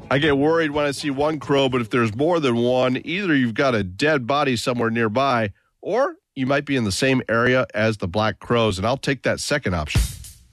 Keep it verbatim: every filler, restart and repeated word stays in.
I get worried when I see one crow, but if there's more than one, either you've got a dead body somewhere nearby, or you might be in the same area as the black crows, and I'll take that second option.